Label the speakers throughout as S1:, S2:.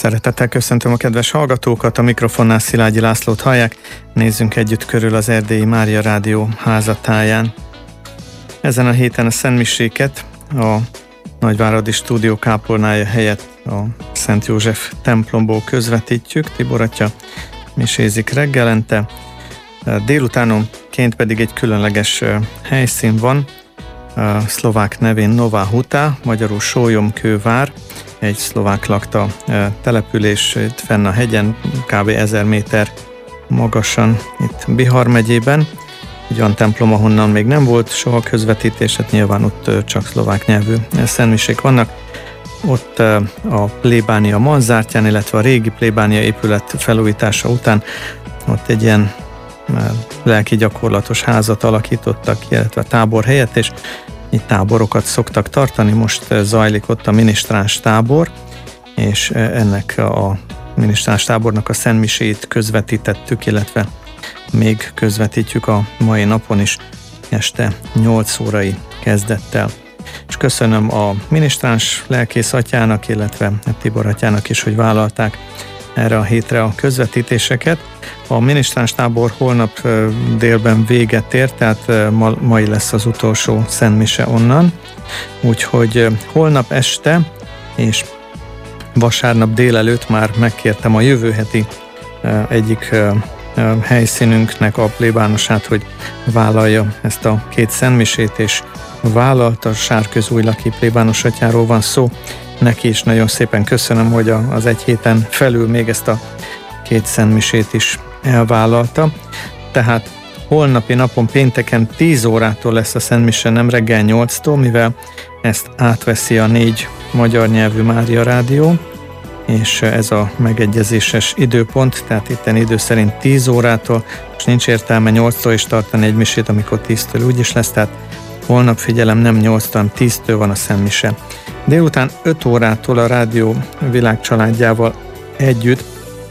S1: Szeretettel köszöntöm a kedves hallgatókat, a mikrofonnál Szilágyi Lászlót hallják. Nézzünk együtt körül az Erdélyi Mária Rádió házatáján. Ezen a héten a szentmiséket a nagyváradi stúdió kápolnája helyett a Szent József templomból közvetítjük. Tibor atya misézik reggelente. Délutánonként pedig egy különleges helyszín van, szlovák nevén Nová Huta, magyarul Sólyomkővár, egy szlovák lakta település itt fenn a hegyen, kb. 1000 méter magasan itt Bihar megyében. Egy olyan templom, ahonnan még nem volt soha közvetítés, hát nyilván ott csak szlovák nyelvű szentmisék vannak. Ott a plébánia Manzártyán, illetve a régi plébánia épület felújítása után ott egy ilyen lelki gyakorlatos házat alakítottak, illetve táborhelyet, és itt táborokat szoktak tartani. Most zajlik ott a minisztráns tábor, és ennek a minisztráns tábornak a szentmisét közvetítettük, illetve még közvetítjük a mai napon is este 8 órai kezdettel. És köszönöm a minisztráns lelkész atyának, illetve Tibor atyának is, hogy vállalták erre a hétre a közvetítéseket. A minisztráns tábor holnap délben véget ér, tehát mai lesz az utolsó szentmise onnan. Úgyhogy holnap este és vasárnap délelőtt már megkértem a jövő heti egyik helyszínünknek a plébánosát, hogy vállalja ezt a két szentmisét, és vállalta. Sárközújlaki plébános atyáról van szó. Neki is nagyon szépen köszönöm, hogy az egy héten felül még ezt a két szentmisét is elvállalta. Tehát holnapi napon pénteken 10 órától lesz a szentmise, nem reggel 8-tól, mivel ezt átveszi a 4 magyar nyelvű Mária Rádió, és ez a megegyezéses időpont, tehát itten idő szerint 10 órától, és nincs értelme 8-tól is tartani egy misét, amikor 10-től úgyis lesz, tehát holnap figyelem, nem 8-től, hanem 10-től van a szentmise. Délután 5 órától a Rádió világcsaládjával együtt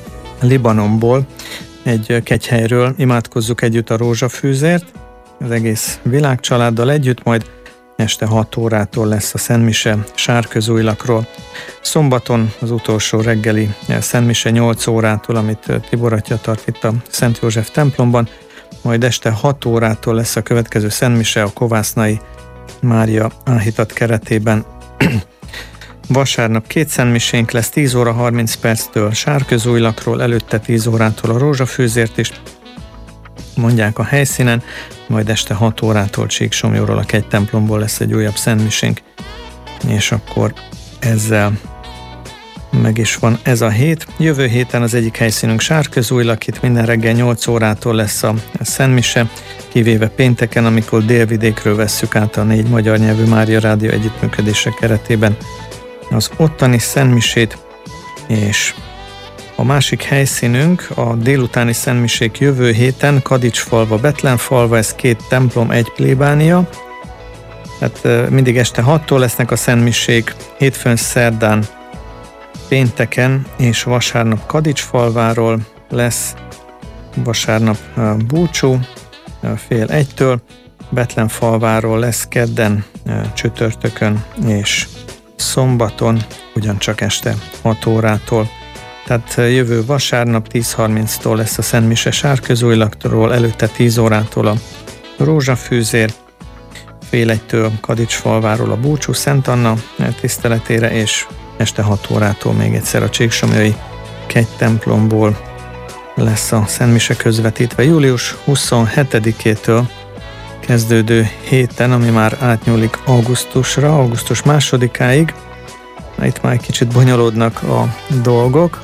S1: Libanonból, egy kegyhelyről imádkozzuk együtt a rózsafűzért, az egész világcsaláddal együtt, majd este 6 órától lesz a szentmise Sárközújlakról. Szombaton az utolsó reggeli szentmise 8 órától, amit Tibor atya tart itt a Szent József templomban, majd este 6 órától lesz a következő szentmise a Kovásznai Mária áhítat keretében. Vasárnap 2 szentmisénk lesz, 10 óra 30 perctől Sárközújlakról, előtte 10 órától a rózsafűzért is mondják a helyszínen, majd este 6 órától Csíksomlyóról, a Kegy templomból lesz egy újabb szentmisénk, és akkor ezzel meg is van ez a hét. Jövő héten az egyik helyszínünk Sárközújlak, itt minden reggel 8 órától lesz a szentmise, kivéve pénteken, amikor délvidékről vesszük át a 4 magyar nyelvű Mária Rádió együttműködése keretében az ottani szentmisét, és a másik helyszínünk a délutáni szentmisék jövő héten Kadicsfalva, Betlenfalva, ez 2 templom, 1 plébánia, tehát mindig este 6-tól lesznek a szentmisék, hétfőn, szerdán, pénteken és vasárnap Kadicsfalváról lesz, vasárnap búcsú fél 1-től, Betlenfalváról lesz kedden, csütörtökön és szombaton, ugyancsak este 6 órától. Tehát jövő vasárnap 10:30-tól lesz a szentmise Sárközújlaktól, előtte 10 órától a rózsafűzér, fél 1-től Kadicsfalváról a búcsú Szent Anna tiszteletére, és este 6 órától még egyszer a Csíksomlyói Kegy templomból lesz a szentmise közvetítve. Július 27-től kezdődő héten, ami már átnyúlik augusztusra, augusztus 2-áig. Itt már egy kicsit bonyolódnak a dolgok.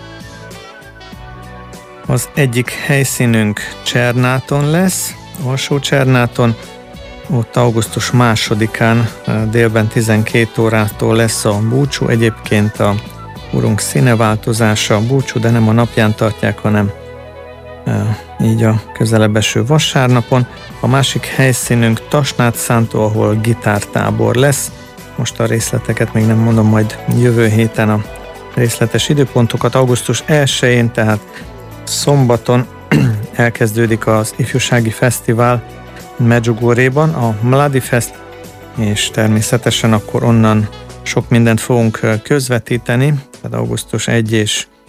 S1: Az egyik helyszínünk Csernáton lesz, Alsó-Csernáton, ott augusztus 2-án délben 12 órától lesz a búcsú. Egyébként a Urunk színeváltozása a búcsú, de nem a napján tartják, hanem így a közelebb eső vasárnapon. A másik helyszínünk Tasnádszántó, ahol gitártábor lesz. Most a részleteket még nem mondom, majd jövő héten a részletes időpontokat. Augusztus 1-én, tehát szombaton elkezdődik az ifjúsági fesztivál Medjugorjéban, a Mladi Fest, és természetesen akkor onnan sok mindent fogunk közvetíteni, tehát augusztus 1 és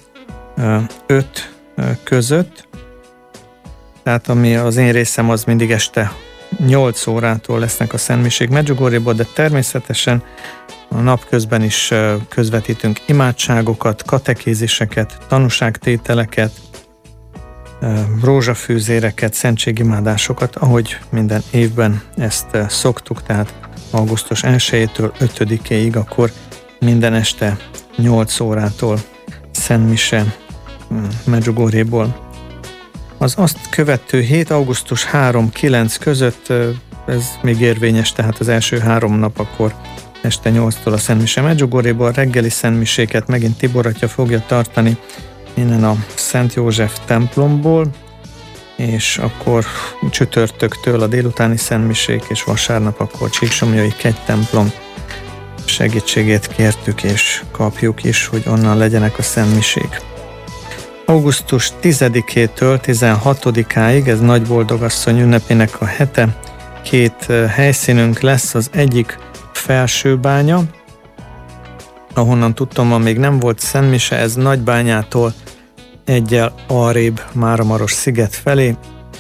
S1: 5 között, tehát ami az én részem, az mindig este 8 órától lesznek a szentmisék Medjugorjeból, de természetesen a napközben is közvetítünk imádságokat, katekéziseket, tanúságtételeket, rózsafűzéreket, szentségimádásokat, ahogy minden évben ezt szoktuk, tehát augusztus 1-től 5-ig, akkor minden este 8 órától szentmise Medjugorjeból. Az azt követő hét, augusztus 3-9 között, ez még érvényes, tehát az első 3 nap akkor este 8-tól a szentmise Medjugorjeból, reggeli szentmiséket megint Tibor atya fogja tartani innen a Szent József templomból, és akkor csütörtöktől a délutáni szentmisék, és vasárnap akkor Csíksomlyai kegytemplom segítségét kértük, és kapjuk is, hogy onnan legyenek a szentmisék. Augusztus 10-től 16-áig, ez Nagyboldogasszony ünnepének a hete, 2 helyszínünk lesz, az egyik Felsőbánya, ahonnan tudtam, még nem volt szentmise, ez Nagybányától egyel arrébb Máramaros sziget felé.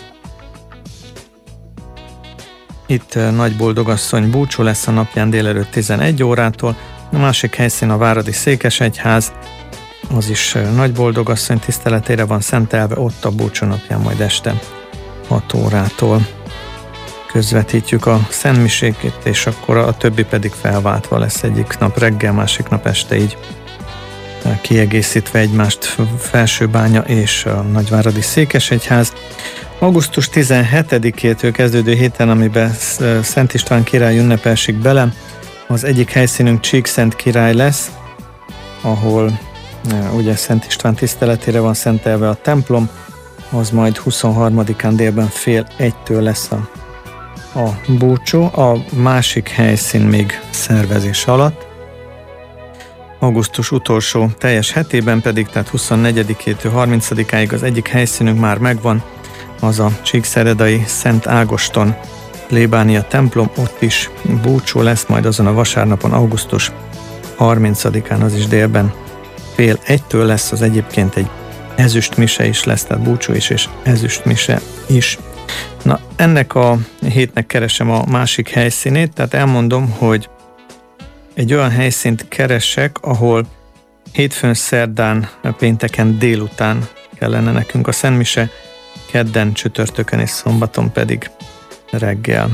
S1: Itt Nagyboldogasszony búcsú lesz a napján délelőtt 11 órától, a másik helyszín a Váradi Székesegyház, az is Nagyboldogasszony tiszteletére van szentelve, ott a búcsú napján majd este 6 órától közvetítjük a szentmiséket, és akkor a többi pedig felváltva lesz, egyik nap reggel, másik nap este, így kiegészítve egymást Felsőbánya és a Nagyváradi Székesegyház. Augusztus 17-től kezdődő héten, amiben Szent István király ünnep esik bele, az egyik helyszínünk Csíkszent király lesz, ahol ugye Szent István tiszteletére van szentelve a templom, az majd 23-án délben 12:30 lesz a búcsú, a másik helyszín még szervezés alatt. Augusztus utolsó teljes hetében pedig, tehát 24-től 30-áig az egyik helyszínünk már megvan, az a Csíkszeredai Szent Ágoston plébánia templom, ott is búcsú lesz, majd azon a vasárnapon, augusztus 30-án, az is délben 12:30 lesz, az egyébként egy ezüstmise is lesz, tehát búcsú is és ezüstmise is. Na, ennek a hétnek keresem a másik helyszínét, tehát elmondom, hogy egy olyan helyszínt keresek, ahol hétfőn, szerdán, pénteken délután kellene nekünk a szentmise, kedden, csütörtökön és szombaton pedig reggel.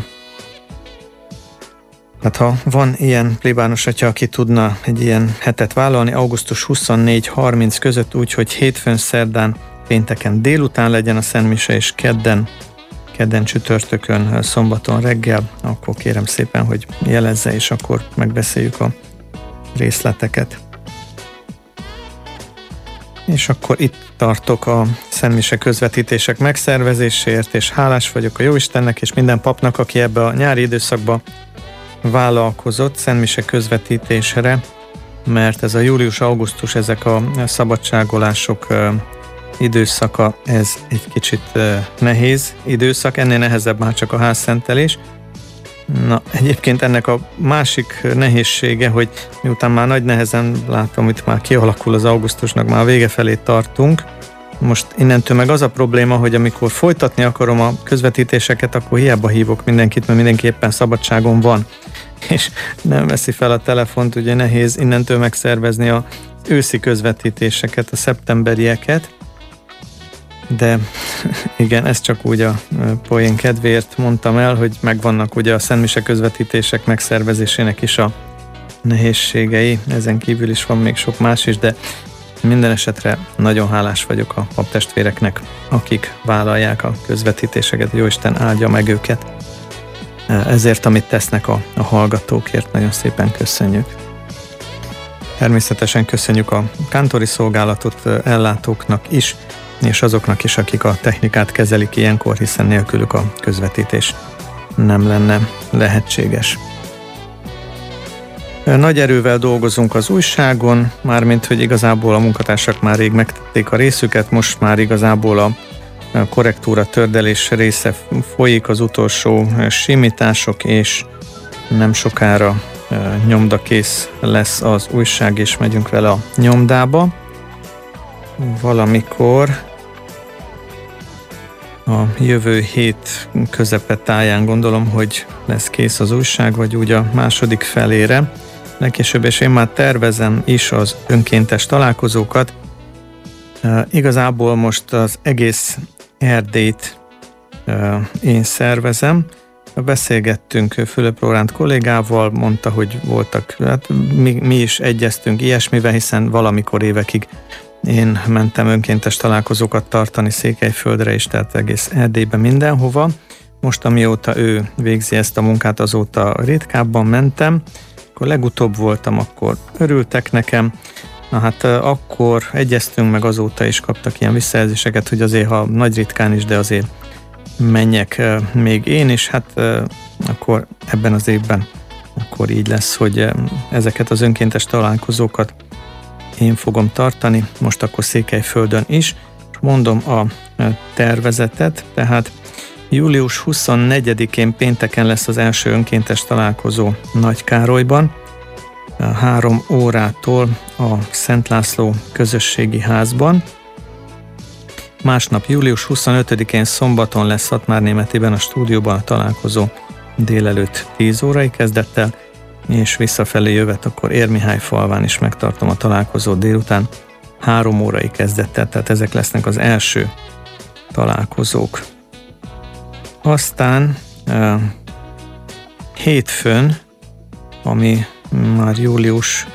S1: Hát ha van ilyen plébános atya, aki tudna egy ilyen hetet vállalni, augusztus 24-30 között, úgyhogy hétfőn, szerdán, pénteken délután legyen a szentmise, és kedden, csütörtökön, szombaton reggel, akkor kérem szépen, hogy jelezze, és akkor megbeszéljük a részleteket. És akkor itt tartok a szentmise közvetítések megszervezéséért, és hálás vagyok a Jóistennek és minden papnak, aki ebbe a nyári időszakba vállalkozott szentmise közvetítésre, mert ez a július-augusztus, ezek a szabadságolások időszaka, ez egy kicsit nehéz időszak, ennél nehezebb már csak a házszentelés. Na, egyébként ennek a másik nehézsége, hogy miután már nagy nehezen látom, itt már kialakul az augusztusnak, már a vége felé tartunk, most innentől meg az a probléma, hogy amikor folytatni akarom a közvetítéseket, akkor hiába hívok mindenkit, mert mindenki éppen szabadságon van, és nem veszi fel a telefont, ugye nehéz innentől megszervezni az őszi közvetítéseket, a szeptemberieket, de igen, ezt csak úgy a poén kedvéért mondtam el, hogy megvannak ugye a szentmise közvetítések megszervezésének is a nehézségei, ezen kívül is van még sok más is, de minden esetre nagyon hálás vagyok a paptestvéreknek, akik vállalják a közvetítéseket, Jóisten áldja meg őket. Ezért, amit tesznek a hallgatókért, nagyon szépen köszönjük. Természetesen köszönjük a kántori szolgálatot ellátóknak is, és azoknak is, akik a technikát kezelik ilyenkor, hiszen nélkülük a közvetítés nem lenne lehetséges. Nagy erővel dolgozunk az újságon, mármint, hogy igazából a munkatársak már rég megtették a részüket, most már igazából a korrektúra, tördelés része folyik, az utolsó simítások, és nem sokára nyomdakész lesz az újság, és megyünk vele a nyomdába. valamikor a jövő hét közepetáján gondolom, hogy lesz kész az újság, vagy úgy a második felére legkésőbb, és én már tervezem is az önkéntes találkozókat. Igazából most az egész Erdélyt én szervezem. Beszélgettünk Fülöp Lóránt kollégával, mondta, hogy voltak, hát mi is egyeztünk ilyesmivel, hiszen valamikor évekig én mentem önkéntes találkozókat tartani Székelyföldre is, tehát egész Erdélyben mindenhova. Most, amióta ő végzi ezt a munkát, azóta ritkábban mentem. Akkor legutóbb voltam, akkor örültek nekem. Na hát akkor egyeztünk meg, azóta is kaptak ilyen visszajelzéseket, hogy azért, ha nagy ritkán is, de azért menjek még én is, hát akkor ebben az évben akkor így lesz, hogy ezeket az önkéntes találkozókat én fogom tartani, most akkor Székelyföldön is. Mondom a tervezetet, tehát július 24-én pénteken lesz az első önkéntes találkozó Nagykárolyban, 3 órától a Szent László közösségi házban. Másnap július 25-én szombaton lesz Szatmárnémetiben a stúdióban a találkozó délelőtt 10 órai kezdettel, és visszafelé jövet akkor Érmihályfalván is megtartom a találkozó délután 3 órai kezdettel, tehát ezek lesznek az első találkozók. Aztán hétfőn, ami már július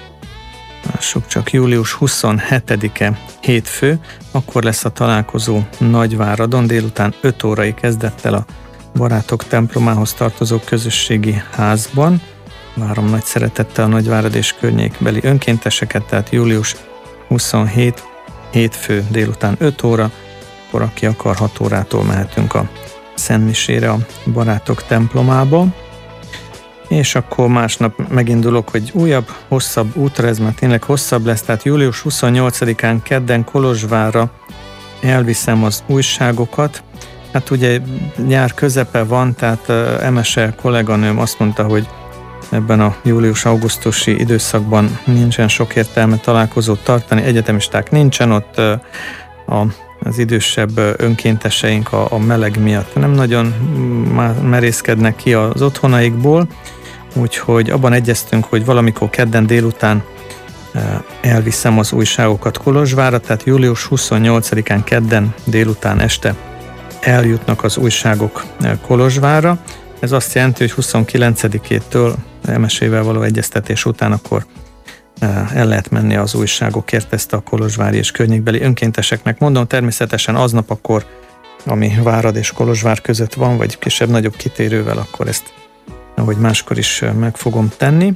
S1: 27-e hétfő, akkor lesz a találkozó Nagyváradon, délután 5 órai kezdettel a Barátok templomához tartozó közösségi házban. Várom nagy szeretettel a Nagyvárad és környékbeli önkénteseket, tehát július 27 hétfő délután 5 óra, akkor aki akar 6 órától mehetünk a Szentmisére a Barátok templomába. És akkor másnap megindulok, hogy újabb, hosszabb útra, ez már tényleg hosszabb lesz, tehát július 28-án kedden Kolozsvárra elviszem az újságokat. Hát ugye nyár közepe van, tehát Emese kolléganőm azt mondta, hogy ebben a július-augusztusi időszakban nincsen sok értelme találkozót tartani, egyetemisták nincsen, ott az idősebb önkénteseink a meleg miatt nem nagyon merészkednek ki az otthonaikból, úgyhogy abban egyeztünk, hogy valamikor kedden délután elviszem az újságokat Kolozsvárra, tehát július 28-án kedden délután este eljutnak az újságok Kolozsvárra. Ez azt jelenti, hogy 29-től MS-ével való egyeztetés után akkor el lehet menni az újságokért, ezt a kolozsvári és környékbeli önkénteseknek mondom. Természetesen aznap akkor, ami Várad és Kolozsvár között van, vagy kisebb-nagyobb kitérővel, akkor ezt, ahogy máskor is meg fogom tenni.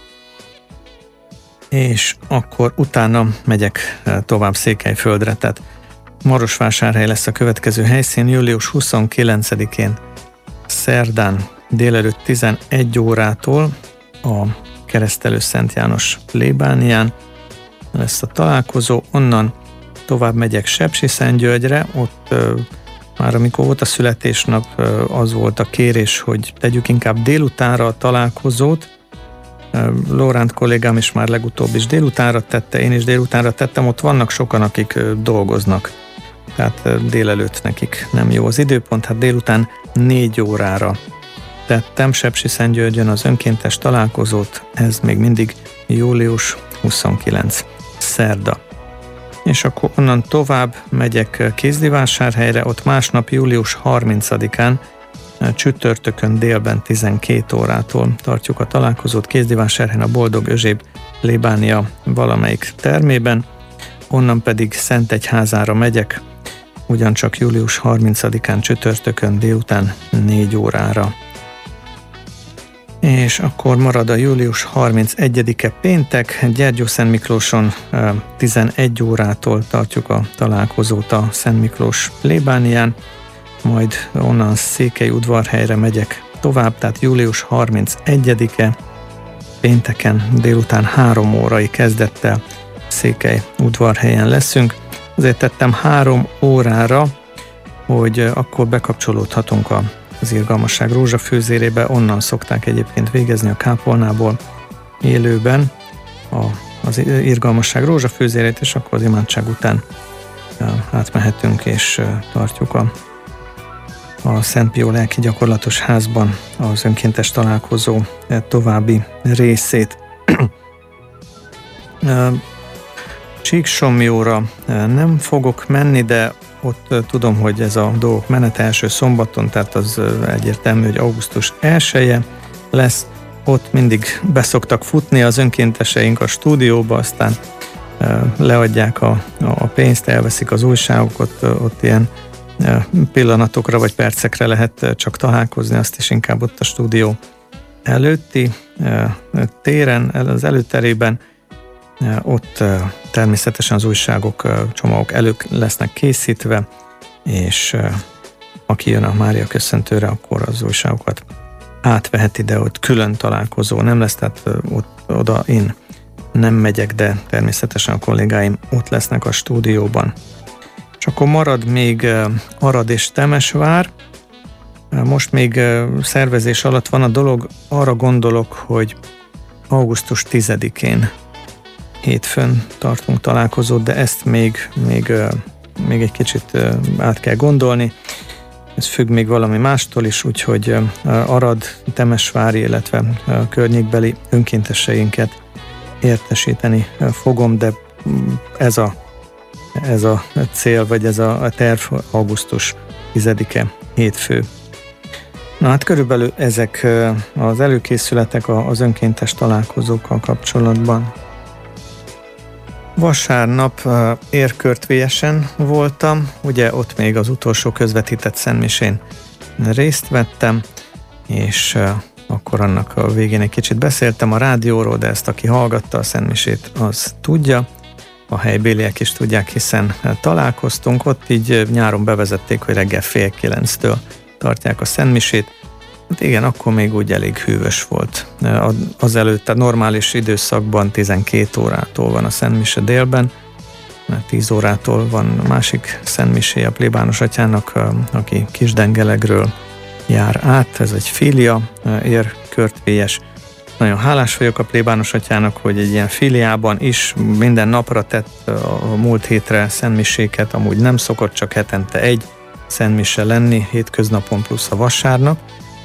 S1: És akkor utána megyek tovább Székelyföldre, tehát Marosvásárhely lesz a következő helyszín, július 29-én szerdán délelőtt 11 órától a Keresztelő Szent János plébánián lesz a találkozó, onnan tovább megyek Sepsiszentgyörgyre, ott már amikor volt a születésnap, az volt a kérés, hogy tegyük inkább délutánra a találkozót. Lóránt kollégám is már legutóbb is délutánra tette, én is délutánra tettem, ott vannak sokan, akik dolgoznak, tehát délelőtt nekik nem jó az időpont, hát délután 4 órára tettem Sepsiszentgyörgyön az önkéntes találkozót, ez még mindig július 29 szerda. És akkor onnan tovább megyek Kézdivásárhelyre, ott másnap július 30-án csütörtökön délben 12 órától tartjuk a találkozót Kézdivásárhelyen a Boldog Özséb plébánia valamelyik termében, onnan pedig Szentegyházára megyek, ugyancsak július 30-án csütörtökön délután 4 órára. És akkor marad a július 31-e péntek, Gyergyószent Miklóson 11 órától tartjuk a találkozót a Szent Miklós plébánián, majd onnan Székelyudvarhelyre megyek tovább, tehát július 31-e pénteken délután 3 órai kezdettel Székelyudvarhelyen leszünk. Azért tettem 3 órára, hogy akkor bekapcsolódhatunk az Irgalmasság rózsafőzérébe, onnan szokták egyébként végezni a kápolnából élőben az Irgalmasság rózsafőzérét, és akkor az imádság után átmehetünk és tartjuk a Szent Pió lelki gyakorlatos házban az önkéntes találkozó további részét. Csíksomlyóra nem fogok menni, de ott tudom, hogy ez a dolgok menete első szombaton, tehát az egyértelmű, hogy augusztus 1-e lesz. Ott mindig beszoktak futni az önkénteseink a stúdióba, aztán leadják a pénzt, elveszik az újságokat, ott ilyen pillanatokra vagy percekre lehet csak találkozni, azt is inkább ott a stúdió előtti téren, az előterében. Ott természetesen az újságok, csomagok elő lesznek készítve, és aki jön a Mária köszöntőre, akkor az újságokat átveheti, de ott külön találkozó nem lesz, tehát oda én nem megyek, de természetesen a kollégáim ott lesznek a stúdióban. És akkor marad még Arad és Temesvár. Most még szervezés alatt van a dolog, arra gondolok, hogy augusztus 10-én hétfőn tartunk találkozót, de ezt még egy kicsit át kell gondolni. Ez függ még valami mástól is, úgyhogy Arad, Temesvári, illetve környékbeli önkénteseinket értesíteni fogom, de ez a cél, vagy ez a terv augusztus 10-e hétfő. Na hát körülbelül ezek az előkészületek az önkéntes találkozókkal kapcsolatban. Vasárnap Érkörtvélyesen voltam, ugye ott még az utolsó közvetített szentmisén részt vettem, és akkor annak a végén egy kicsit beszéltem a rádióról, de ezt aki hallgatta a szentmisét, az tudja. A helybéliek is tudják, hiszen találkoztunk, ott így nyáron bevezették, hogy reggel 8:30-től tartják a szentmisét. Hát igen, akkor még úgy elég hűvös volt. Azelőtt a normális időszakban 12 órától van a szentmise délben, 10 órától van másik szentmisé a plébános atyának, aki Kisdengelegről jár át, ez egy filia, Érkörtvélyes. Nagyon hálás vagyok a plébános atyának, hogy egy ilyen filiában is minden napra tett a múlt hétre szentmiséket, amúgy nem szokott csak hetente egy szentmise lenni, hétköznapon plusz a vasárnap.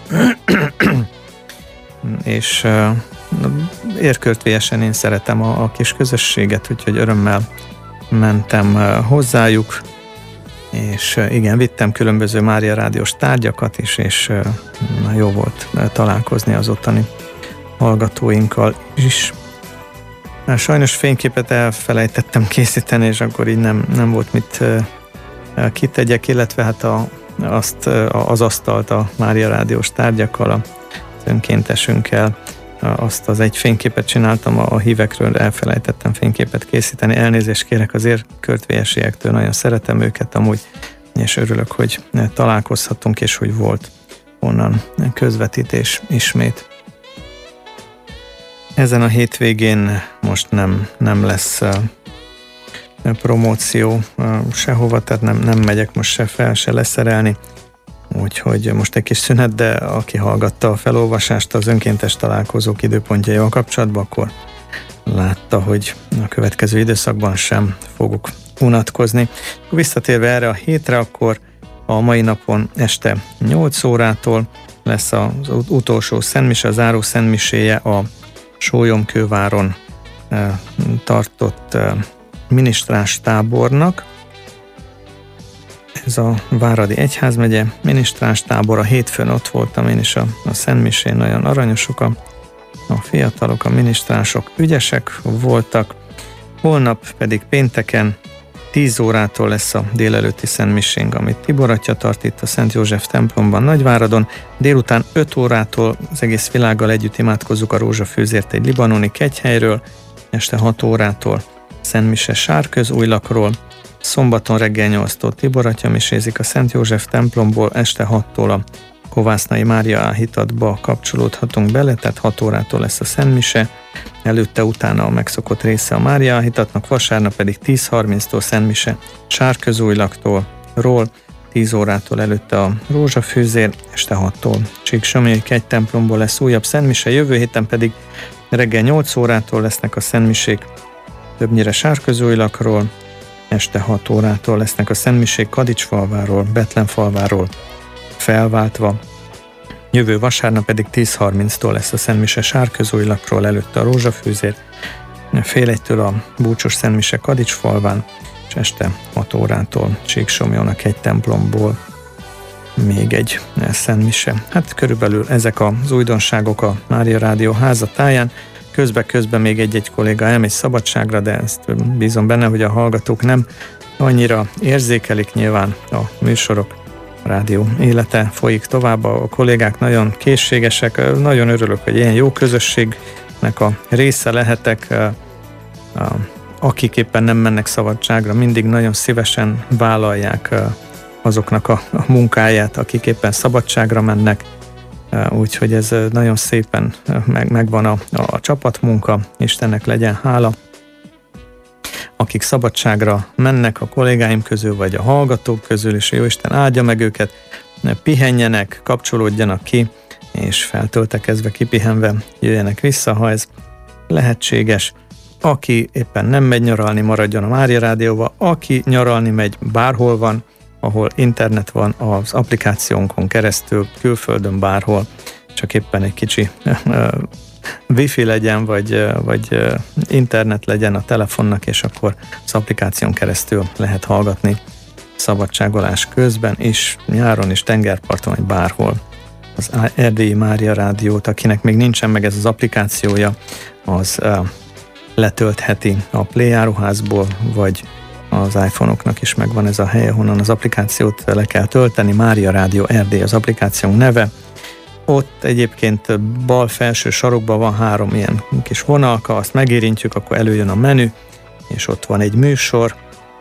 S1: És Érkörtvélyesen én szeretem a kis közösséget, úgyhogy örömmel mentem hozzájuk, és igen, vittem különböző Mária rádiós tárgyakat is, és jó volt találkozni az ottani hallgatóinkkal is. Sajnos fényképet elfelejtettem készíteni, és akkor így nem volt mit kitegyek, illetve hát az asztalt a Mária rádiós tárgyakkal, az önkéntesünkkel, azt az egy fényképet csináltam, a hívekről elfelejtettem fényképet készíteni. Elnézést kérek az érkörtvélyesiektől, nagyon szeretem őket amúgy, és örülök, hogy találkozhatunk, és hogy volt onnan közvetítés ismét. Ezen a hétvégén most nem lesz promóció sehova, tehát nem megyek most se fel, se leszerelni, úgyhogy most egy kis szünet, de aki hallgatta a felolvasást az önkéntes találkozók időpontjaival kapcsolatban, akkor látta, hogy a következő időszakban sem fogok unatkozni. Visszatérve erre a hétre, akkor a mai napon este 8 órától lesz az utolsó szentmise, a záró szentmiséje a Sólyomkőváron tartott minisztráns tábornak. Ez a Váradi Egyházmegye minisztráns tábora. Hétfőn ott voltam én is a szentmisén, nagyon aranyosok a fiatalok, a minisztránsok ügyesek voltak. Holnap pedig pénteken 10 órától lesz a délelőtti szentmisénk, amit Tibor atya tart itt a Szent József templomban Nagyváradon. Délután 5 órától az egész világgal együtt imádkozzuk a rózsafűzért egy libanoni kegyhelyről, este 6 órától szentmise Sárközújlakról, szombaton reggel 8-tól Tibor atya misézik a Szent József templomból, este 6-tól a Kovásznai Mária áhítatba kapcsolódhatunk bele, tehát 6 órától lesz a szentmise, előtte utána a megszokott része a Mária áhítatnak, vasárnap pedig 10:30-tól szentmise Sárközújlaktól, 10 órától előtte a rózsafűzér, este 6-tól Csíksomlyai kegytemplomból lesz újabb szentmise, jövő héten pedig reggel 8 órától lesznek a szentmisék, többnyire Sárközújlakról, este 6 órától lesznek a szentmisék Kadicsfalváról, Betlenfalváról felváltva. Jövő vasárnap pedig 10:30-tól lesz a szentmise Sárközújlakról, előtte a rózsafűzér, fél egytől a búcsos szentmise Kadicsfalván, és este 6 órától Csíksomjon a kegytemplomból még egy szentmise. Hát körülbelül ezek az újdonságok a Mária Rádió házatáján. Közben még egy kolléga elmegy szabadságra, de ezt bízom benne, hogy a hallgatók nem annyira érzékelik. Nyilván a műsorok, a rádió élete folyik tovább, a kollégák nagyon készségesek, nagyon örülök, hogy ilyen jó közösségnek a része lehetek. Akik éppen nem mennek szabadságra, mindig nagyon szívesen vállalják azoknak a munkáját, akik éppen szabadságra mennek, úgyhogy ez nagyon szépen megvan a csapatmunka, Istennek legyen hála. Akik szabadságra mennek a kollégáim közül, vagy a hallgatók közül, és jó Isten áldja meg őket, pihenjenek, kapcsolódjanak ki, és feltöltekezve, kipihenve jöjjenek vissza, ha ez lehetséges. Aki éppen nem megy nyaralni, maradjon a Mária Rádióba, aki nyaralni megy, bárhol van, ahol internet van, az applikációnkon keresztül, külföldön bárhol, csak éppen egy kicsi wifi legyen, vagy internet legyen a telefonnak, és akkor az applikáción keresztül lehet hallgatni szabadságolás közben is, nyáron is, tengerparton, vagy bárhol. Az Erdélyi Mária Rádiót, akinek még nincsen meg ez az applikációja, az letöltheti a Play áruházból, vagy az iPhone-oknak is megvan ez a hely, honnan az applikációt le kell tölteni. Mária Rádió Erdély az applikációnk neve. Ott egyébként bal felső sarokban van 3 ilyen kis vonalka, azt megérintjük, akkor előjön a menü, és ott van egy műsor,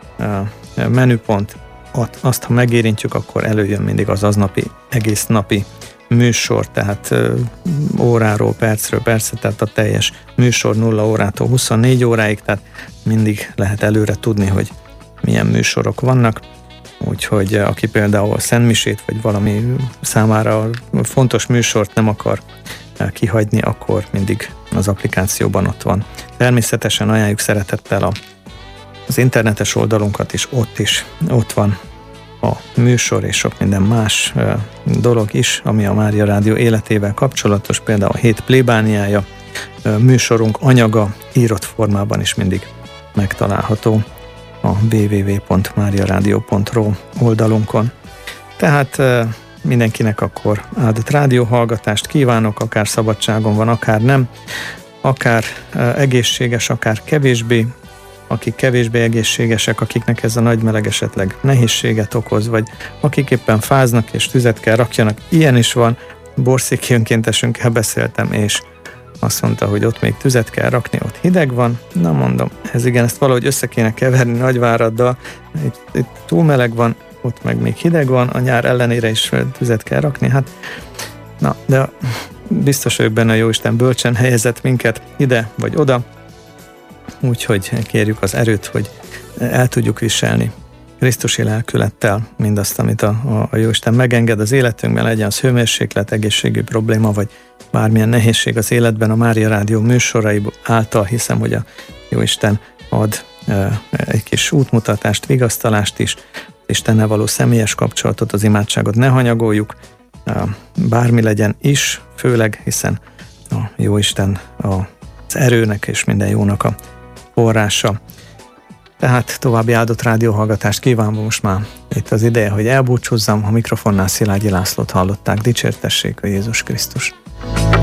S1: menüpont, azt ha megérintjük, akkor előjön mindig az aznapi, egész napi műsor, tehát óráról, percről percre, tehát a teljes műsor 0 órától 24 óráig, tehát mindig lehet előre tudni, hogy milyen műsorok vannak, úgyhogy aki például szentmisét, vagy valami számára fontos műsort nem akar kihagyni, akkor mindig az applikációban ott van. Természetesen ajánljuk szeretettel az internetes oldalunkat is, ott van a műsor és sok minden más dolog is, ami a Mária Rádió életével kapcsolatos, például a hét plébániája, műsorunk anyaga írott formában is mindig megtalálható a www.mariaradio.ru oldalunkon. Tehát mindenkinek akkor áldott rádióhallgatást kívánok, akár szabadságon van, akár nem, akár egészséges, akár kevésbé, akik kevésbé egészségesek, akiknek ez a nagy meleg esetleg nehézséget okoz, vagy akik éppen fáznak és tüzet kell rakjanak. Ilyen is van, Borszéki önkéntesünkkel beszéltem, és azt mondta, hogy ott még tüzet kell rakni, ott hideg van. Na mondom, ezt valahogy össze kéne keverni Nagyváraddal, itt túl meleg van, ott meg még hideg van, a nyár ellenére is tüzet kell rakni. Hát, na, de biztos vagyok benne, a Jóisten bölcsen helyezett minket ide vagy oda, úgyhogy kérjük az erőt, hogy el tudjuk viselni krisztusi lelkülettel mindazt, amit a Jóisten megenged az életünkben, legyen az hőmérséklet, egészségügyi probléma, vagy bármilyen nehézség az életben. A Mária Rádió műsorai által hiszem, hogy a Jóisten ad egy kis útmutatást, vigasztalást is, Istennel való személyes kapcsolatot, az imádságot ne hanyagoljuk, bármi legyen is, főleg, hiszen a Jóisten az erőnek és minden jónak a forrása. Tehát további áldott rádióhallgatást kívánva, most már itt az ideje, hogy elbúcsúzzam, a mikrofonnál Szilágyi Lászlót hallották, dicsértessék a Jézus Krisztus.